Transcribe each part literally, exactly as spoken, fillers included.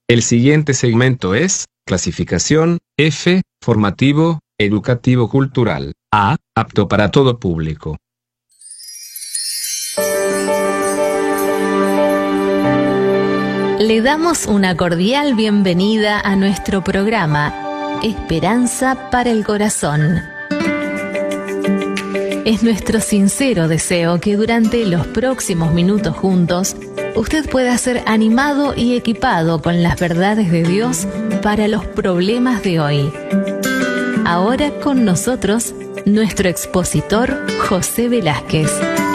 El siguiente segmento es clasificación F, formativo, educativo cultural. A, apto para todo público. Le damos una cordial bienvenida a nuestro programa Esperanza para el Corazón. Es nuestro sincero deseo que durante los próximos minutos juntos usted pueda ser animado y equipado con las verdades de Dios para los problemas de hoy. Ahora con nosotros, nuestro expositor José Velázquez.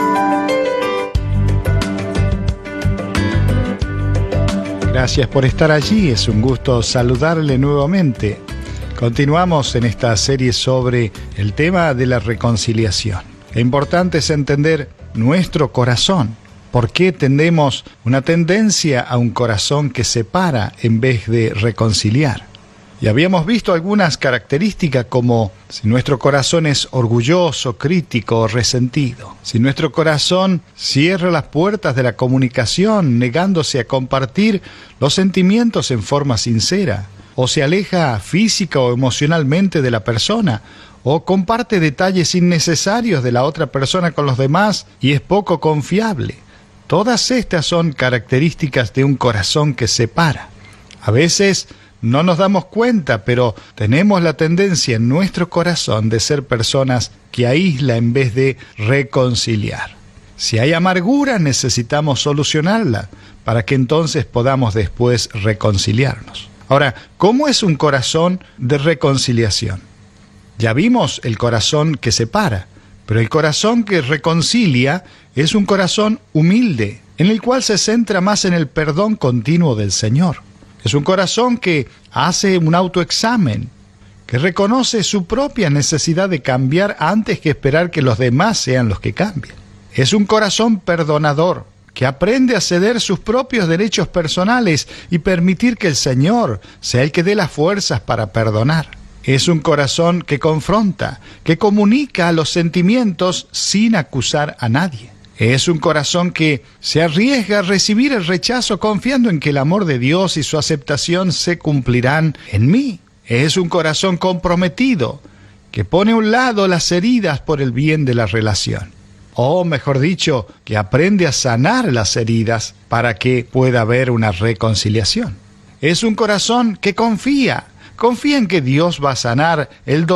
Gracias por estar allí, es un gusto saludarle nuevamente. Continuamos en esta serie sobre el tema de la reconciliación. Lo importante es entender nuestro corazón. ¿Por qué tendemos una tendencia a un corazón que separa en vez de reconciliar? Y habíamos visto algunas características como si nuestro corazón es orgulloso, crítico o resentido. Si nuestro corazón cierra las puertas de la comunicación, negándose a compartir los sentimientos en forma sincera. O se aleja física o emocionalmente de la persona. O comparte detalles innecesarios de la otra persona con los demás y es poco confiable. Todas estas son características de un corazón que separa. A veces no nos damos cuenta, pero tenemos la tendencia en nuestro corazón de ser personas que aísla en vez de reconciliar. Si hay amargura, necesitamos solucionarla para que entonces podamos después reconciliarnos. Ahora, ¿cómo es un corazón de reconciliación? Ya vimos el corazón que separa. Pero el corazón que reconcilia es un corazón humilde, en el cual se centra más en el perdón continuo del Señor. Es un corazón que hace un autoexamen, que reconoce su propia necesidad de cambiar antes que esperar que los demás sean los que cambien. Es un corazón perdonador, que aprende a ceder sus propios derechos personales y permitir que el Señor sea el que dé las fuerzas para perdonar. Es un corazón que confronta, que comunica los sentimientos sin acusar a nadie. Es un corazón que se arriesga a recibir el rechazo confiando en que el amor de Dios y su aceptación se cumplirán en mí. Es un corazón comprometido, que pone a un lado las heridas por el bien de la relación. O, mejor dicho, que aprende a sanar las heridas para que pueda haber una reconciliación. Es un corazón que confía, confía en que Dios va a sanar el dolor